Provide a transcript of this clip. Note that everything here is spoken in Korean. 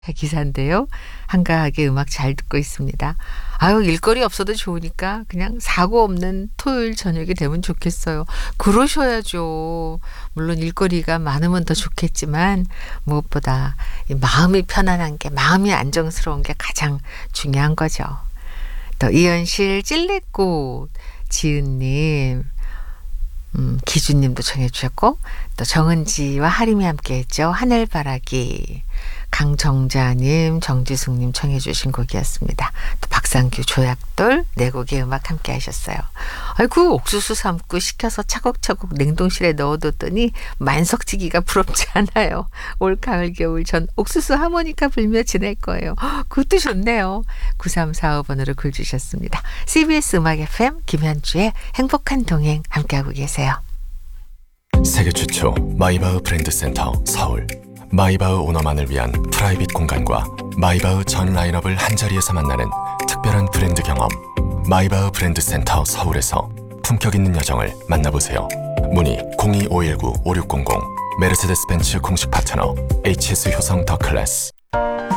기사인데요. 한가하게 음악 잘 듣고 있습니다. 아유, 일거리 없어도 좋으니까 그냥 사고 없는 토요일 저녁이 되면 좋겠어요. 그러셔야죠. 물론 일거리가 많으면 더 좋겠지만 무엇보다 이 마음이 편안한 게, 마음이 안정스러운 게 가장 중요한 거죠. 또 이현실 찔레꽃 지은님, 기준님도 청해 주셨고, 또 정은지와 하림이 함께 했죠. 하늘바라기. 강정자님, 정지숙님 청해 주신 곡이었습니다. 또 박상규, 조약돌 네 곡의 음악 함께 하셨어요. 아이고, 옥수수 삶고 식혀서 차곡차곡 냉동실에 넣어뒀더니 만석지기가 부럽지 않아요. 올 가을 겨울 전 옥수수 하모니카 불며 지낼 거예요. 그것도 좋네요. 9345번으로 글 주셨습니다. CBS 음악 FM 김현주의 행복한 동행 함께하고 계세요. 세계 최초 마이바흐 브랜드 센터 서울. 마이바흐 오너만을 위한 프라이빗 공간과 마이바흐 전 라인업을 한자리에서 만나는 특별한 브랜드 경험. 마이바흐 브랜드 센터 서울에서 품격 있는 여정을 만나보세요. 문의 02-519-5600. 메르세데스 벤츠 공식 파트너 HS 효성 더 클래스.